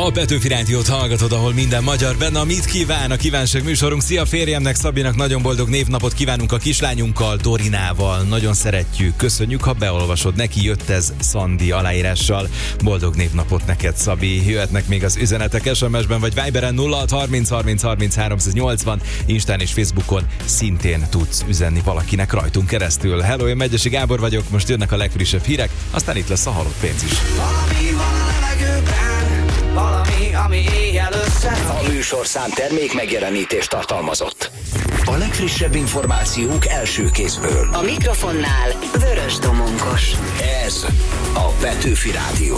A Petőfi Rádiót hallgatod, ahol minden magyar benne. Mit kíván a kívánság műsorunk? Szia férjemnek, Szabinak nagyon boldog névnapot kívánunk a kislányunkkal, Dorinával. Nagyon szeretjük, köszönjük, ha beolvasod neki. Jött ez Szandi aláírással. Boldog névnapot neked, Szabi. Jöhetnek még az üzenetek SMS-ben vagy Viberen 0630 30 30 380. Instán és Facebookon szintén tudsz üzenni valakinek rajtunk keresztül. Hello, én Megyesi Gábor vagyok, most jönnek a legfrissebb hírek, aztán itt lesz a halott pénz is. Valami van a levegőben, valami, ami éjjel összerakja. A műsorszám termék megjelenítést tartalmazott. A legfrissebb információk első kézből. A mikrofonnál Vörös Domonkos. Ez a Petőfi Rádió.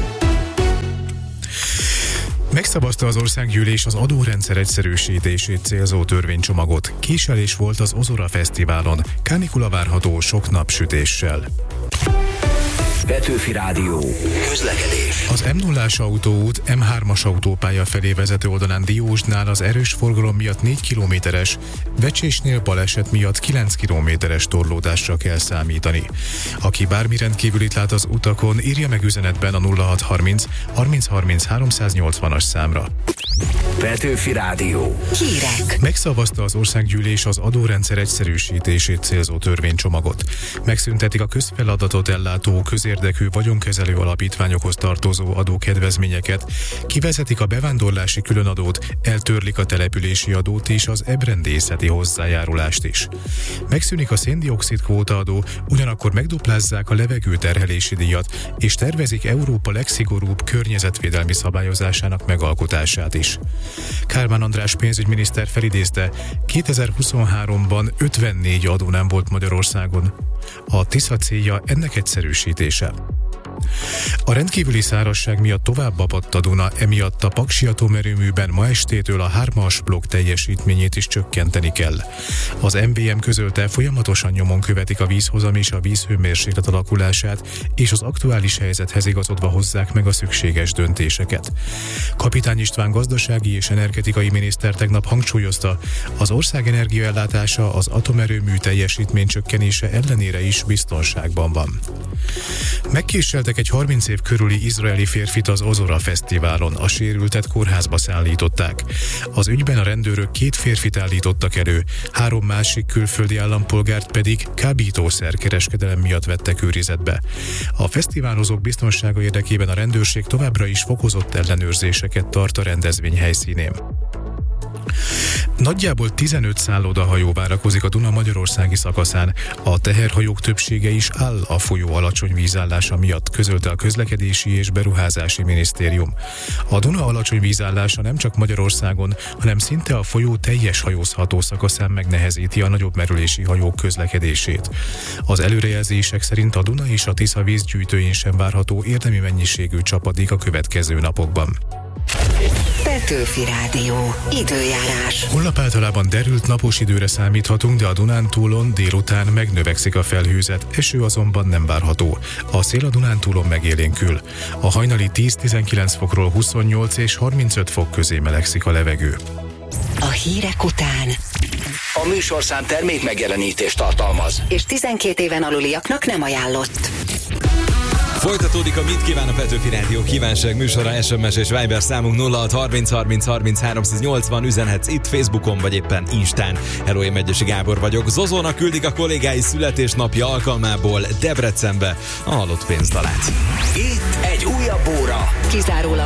Megszavazta az országgyűlés az adórendszer egyszerűsítését célzó törvénycsomagot. Késelés volt az Ozora Fesztiválon. Kánikula várható sok napsütéssel. Petőfi Rádió. Közlekedés. Az M0-as autóút M3-as autópálya felé vezető oldalán Diósnál az erős forgalom miatt 4 kilométeres, Vecsésnél baleset miatt 9 kilométeres torlódásra kell számítani. Aki bármi rendkívülit lát az utakon, írja meg üzenetben a 0630 30 30 380-as számra. Petőfi Rádió. Hírek. Megszavazta az országgyűlés az adórendszer egyszerűsítését célzó törvénycsomagot. Megszüntetik a közfeladatot ellátó közérdekű vagyonkezelő alapítványokhoz tartozó adókedvezményeket, kivezetik a bevándorlási különadót, eltörlik a települési adót és az ebrendészeti hozzájárulást is. Megszűnik a szén-dioxid kvótaadó, ugyanakkor megduplázzák a levegőterhelési díjat, és tervezik Európa legszigorúbb környezetvédelmi szabályozásának megalkotását is. Kálmán András pénzügyminiszter felidézte, 2023-ban 54 adó nem volt Magyarországon. A Tisza célja ennek egyszerűsítése. A rendkívüli szárazság miatt tovább apadt a Duna, emiatt a Paksi atomerőműben ma estétől a 3-as blokk teljesítményét is csökkenteni kell. Az MVM közölte, folyamatosan nyomon követik a vízhozam és a vízhőmérséklet alakulását, és az aktuális helyzethez igazodva hozzák meg a szükséges döntéseket. Kapitány István gazdasági és energetikai miniszter tegnap hangsúlyozta, az ország energiaellátása az atomerőmű teljesítmény csökkenése ellenére is biztonságban van. Megkéseltek egy 30 év körüli izraeli férfit az Ozora Fesztiválon, a sérültet kórházba szállították. Az ügyben a rendőrök 2 férfit állítottak elő, 3 másik külföldi állampolgárt pedig kábítószerkereskedelem miatt vettek őrizetbe. A fesztiválozók biztonsága érdekében a rendőrség továbbra is fokozott ellenőrzéseket tart a rendezvény helyszínén. Nagyjából 15 szállodahajó várakozik a Duna magyarországi szakaszán. A teherhajók többsége is áll a folyó alacsony vízállása miatt, közölte a Közlekedési és Beruházási Minisztérium. A Duna alacsony vízállása nem csak Magyarországon, hanem szinte a folyó teljes hajózható szakaszán megnehezíti a nagyobb merülési hajók közlekedését. Az előrejelzések szerint a Duna és a Tisza vízgyűjtőjén sem várható érdemi mennyiségű csapadék a következő napokban. Petőfi Rádió. Időjárás. Holnap általában derült napos időre számíthatunk, de a Dunántúlon délután megnövekszik a felhőzet, eső azonban nem várható. A szél a Dunántúlon megélénkül. A hajnali 10-19 fokról 28 és 35 fok közé melegszik a levegő. A hírek után. A műsorszám termék megjelenítést tartalmaz. És 12 éven aluliaknak nem ajánlott. Folytatódik a Mit kíván a Petőfi Rádió kívánság műsora, SMS és Viber számunk 0630 30 30 380, üzenhetsz itt Facebookon vagy éppen Instán. Hello, én Megyesi Gábor vagyok. Zozónak küldik a kollégái születésnapja alkalmából Debrecenbe a halott pénzdalát. Itt egy újabb óra. Kizárólag